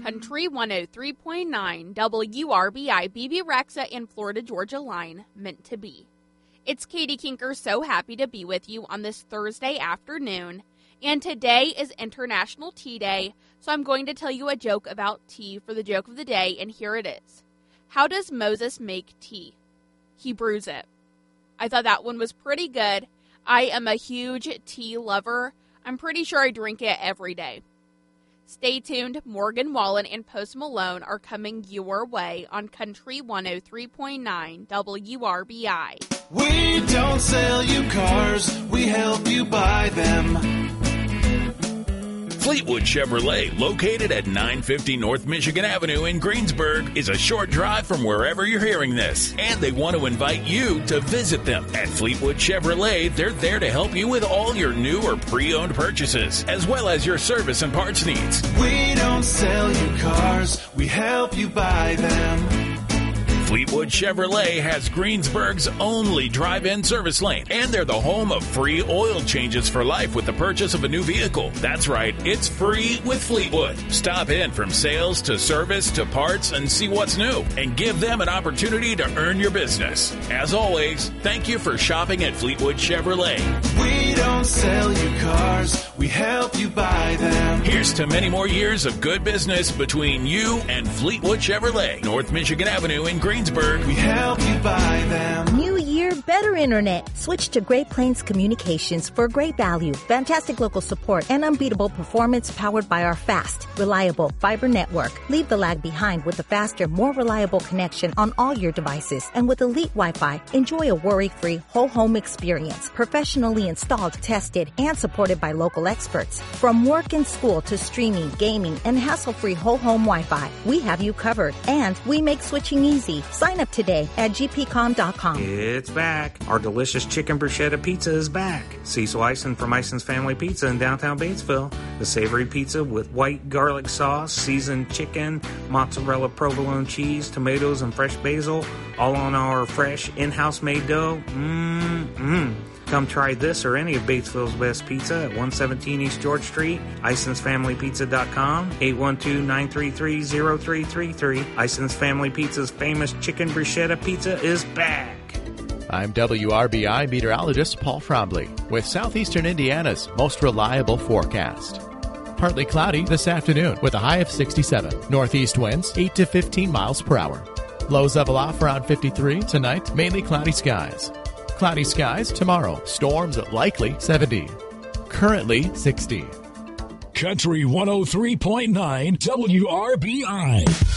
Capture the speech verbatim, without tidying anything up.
Country one oh three point nine W R B I, B B Rexa and Florida Georgia Line, meant to be. It's Katie Kinker, so happy to be with you on this Thursday afternoon. And today is International Tea Day, so I'm going to tell you a joke about tea for the joke of the day, and here it is. How does Moses make tea? He brews it. I thought that one was pretty good. I am a huge tea lover. I'm pretty sure I drink it every day. Stay tuned. Morgan Wallen and Post Malone are coming your way on Country one oh three point nine W R B I. We don't sell you cars, we help you buy them. Fleetwood Chevrolet, located at nine fifty North Michigan Avenue in Greensburg, is a short drive from wherever you're hearing this. And they want to invite you to visit them. At Fleetwood Chevrolet, they're there to help you with all your new or pre-owned purchases, as well as your service and parts needs. We don't sell you cars, we help you buy them. Fleetwood Chevrolet has Greensburg's only drive-in service lane, and they're the home of free oil changes for life with the purchase of a new vehicle. That's right, it's free with Fleetwood. Stop in from sales to service to parts and see what's new, and give them an opportunity to earn your business. As always, thank you for shopping at Fleetwood Chevrolet. We don't sell you cars, we help you buy them. Here's to many more years of good business between you and Fleetwood Chevrolet, North Michigan Avenue in Greensburg. We help you buy them. New year, better internet. Switch to Great Plains Communications for great value, fantastic local support, and unbeatable performance powered by our fast, reliable fiber network. Leave the lag behind with a faster, more reliable connection on all your devices. And with Elite Wi-Fi, enjoy a worry-free whole home experience. Professionally installed, tested, and supported by local experts. From work and school to streaming, gaming, and hassle-free whole home Wi-Fi, we have you covered. And we make switching easy. Sign up today at g p com dot com. It's back. Our delicious chicken bruschetta pizza is back. Cecil Eisen from Eisen's Family Pizza in downtown Batesville. The savory pizza with white garlic sauce, seasoned chicken, mozzarella provolone cheese, tomatoes, and fresh basil, all on our fresh in-house made dough. Mmm-mmm. Come try this or any of Batesville's best pizza at one seventeen East George Street, Isons Family Pizza dot com, eight one two, nine three three, zero three three three. Isons Family Pizza's famous chicken bruschetta pizza is back. I'm W R B I meteorologist Paul Frombley with Southeastern Indiana's most reliable forecast. Partly cloudy this afternoon with a high of sixty-seven. Northeast winds eight to fifteen miles per hour. Lows level off around fifty-three. Tonight, mainly cloudy skies. Cloudy skies tomorrow. Storms likely seventy. Currently sixty. Country one oh three point nine W R B I.